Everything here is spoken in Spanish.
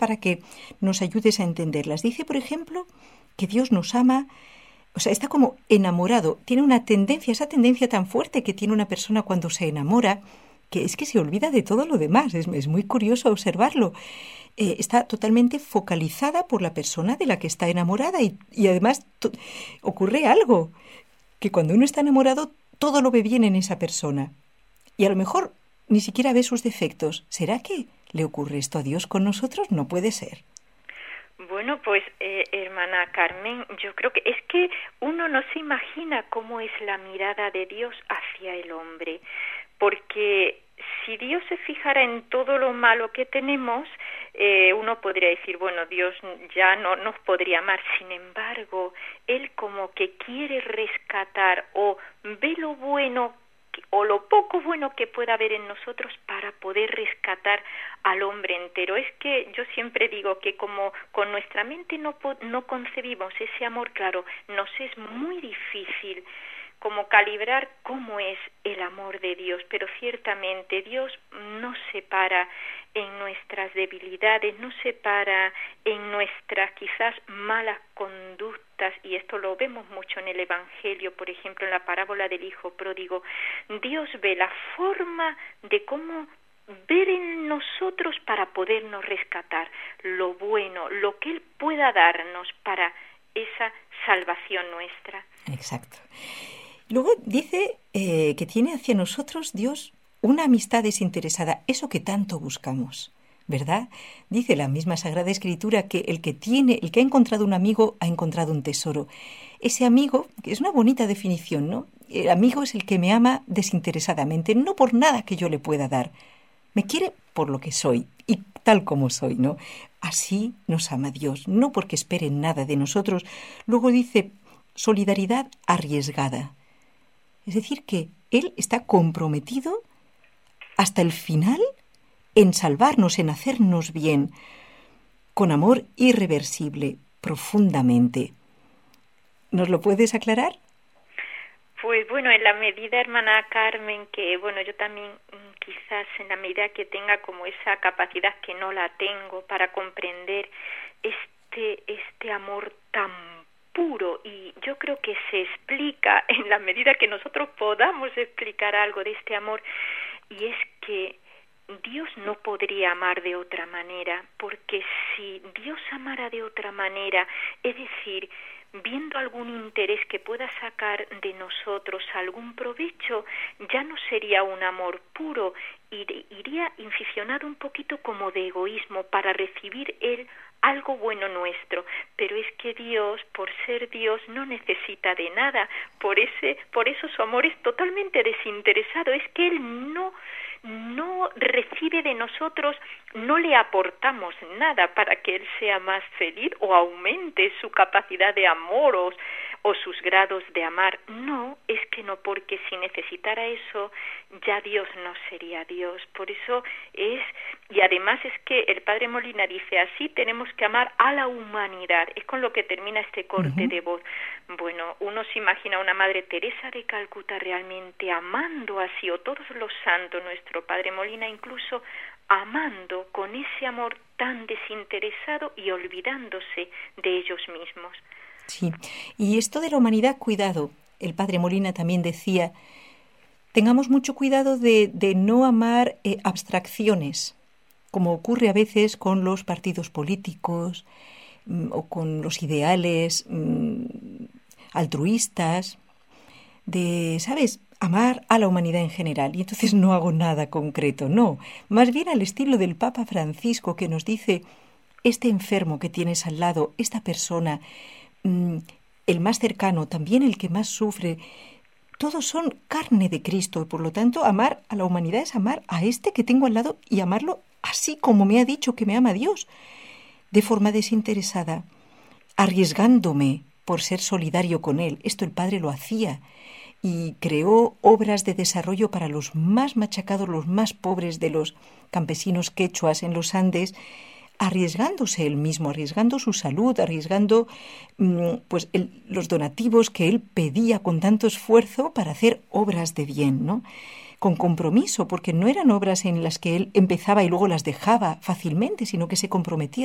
para que nos ayudes a entenderlas. Dice, por ejemplo, que Dios nos ama, o sea, está como enamorado, tiene una tendencia, esa tendencia tan fuerte que tiene una persona cuando se enamora, que es que se olvida de todo lo demás. Es muy curioso observarlo. Está totalmente focalizada por la persona de la que está enamorada y además ocurre algo, que cuando uno está enamorado todo lo ve bien en esa persona y a lo mejor ni siquiera ve sus defectos. ¿Será que le ocurre esto a Dios con nosotros? No puede ser. Bueno, pues hermana Carmen, yo creo que es que uno no se imagina cómo es la mirada de Dios hacia el hombre, porque si Dios se fijara en todo lo malo que tenemos, uno podría decir, bueno, Dios ya no nos podría amar. Sin embargo, Él como que quiere rescatar o ve lo bueno o lo poco bueno que pueda haber en nosotros para poder rescatar al hombre entero. Es que yo siempre digo que como con nuestra mente no concebimos ese amor, claro, nos es muy difícil como calibrar cómo es el amor de Dios, pero ciertamente Dios no se para en nuestras debilidades, no se para en nuestras quizás malas conductas, y esto lo vemos mucho en el Evangelio, por ejemplo en la parábola del Hijo Pródigo. Dios ve la forma de cómo ver en nosotros para podernos rescatar lo bueno, lo que Él pueda darnos para esa salvación nuestra. Exacto. Luego dice que tiene hacia nosotros Dios una amistad desinteresada, eso que tanto buscamos, ¿verdad? Dice la misma Sagrada Escritura que el que ha encontrado un amigo ha encontrado un tesoro. Ese amigo, que es una bonita definición, ¿no? El amigo es el que me ama desinteresadamente, no por nada que yo le pueda dar. Me quiere por lo que soy y tal como soy, ¿no? Así nos ama Dios, no porque espere nada de nosotros. Luego dice solidaridad arriesgada. Es decir, que Él está comprometido hasta el final en salvarnos, en hacernos bien, con amor irreversible, profundamente. ¿Nos lo puedes aclarar? Pues bueno, en la medida, hermana Carmen, que bueno, yo también quizás en la medida que tenga como esa capacidad que no la tengo para comprender este amor tan puro, y yo creo que se explica en la medida que nosotros podamos explicar algo de este amor, y es que Dios no podría amar de otra manera, porque si Dios amara de otra manera, es decir, viendo algún interés que pueda sacar de nosotros algún provecho, ya no sería un amor puro, iría inficionado un poquito como de egoísmo para recibir Él algo bueno nuestro. Pero es que Dios, por ser Dios, no necesita de nada, por eso su amor es totalmente desinteresado. Es que Él no recibe de nosotros, no le aportamos nada para que Él sea más feliz o aumente su capacidad de amor o sus grados de amar. No, es que no, porque si necesitara eso, ya Dios no sería Dios. Por eso y además es que el Padre Molina dice, así tenemos que amar a la humanidad. Es con lo que termina este corte de voz. Bueno, uno se imagina a una Madre Teresa de Calcuta realmente amando así, o todos los santos, nuestro Padre Molina incluso amando con ese amor tan desinteresado y olvidándose de ellos mismos. Sí, y esto de la humanidad, cuidado. El Padre Molina también decía, tengamos mucho cuidado de no amar abstracciones, como ocurre a veces con los partidos políticos o con los ideales altruistas, de, ¿sabes?, amar a la humanidad en general. Y entonces no hago nada concreto, no. Más bien al estilo del Papa Francisco, que nos dice, este enfermo que tienes al lado, esta persona, el más cercano, también el que más sufre, todos son carne de Cristo, y por lo tanto amar a la humanidad es amar a este que tengo al lado y amarlo así como me ha dicho que me ama Dios, de forma desinteresada, arriesgándome por ser solidario con Él. Esto el Padre lo hacía y creó obras de desarrollo para los más machacados, los más pobres de los campesinos quechuas en los Andes, arriesgándose él mismo, arriesgando su salud, arriesgando los donativos que él pedía con tanto esfuerzo para hacer obras de bien, ¿no? Con compromiso, porque no eran obras en las que él empezaba y luego las dejaba fácilmente, sino que se comprometía